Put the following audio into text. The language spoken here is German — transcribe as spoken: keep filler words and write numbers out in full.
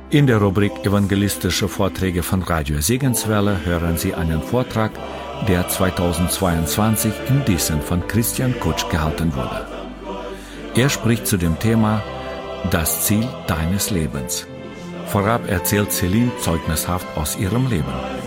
In der Rubrik Evangelistische Vorträge von Radio Segenswelle hören Sie einen Vortrag, der zweitausendzweiundzwanzig in Diesen von Christian Kutsch gehalten wurde. Er spricht zu dem Thema Das Ziel deines Lebens. Vorab erzählt Celine zeugnishaft aus ihrem Leben.